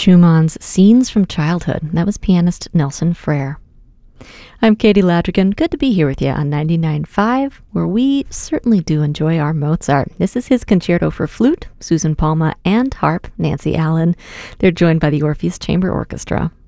Schumann's Scenes from Childhood. That was pianist Nelson Frere. I'm Katie Ladrigan. Good to be here with you on 99.5, where we certainly do enjoy our Mozart. This is his concerto for flute, Susan Palma, and harp, Nancy Allen. They're joined by the Orpheus Chamber Orchestra.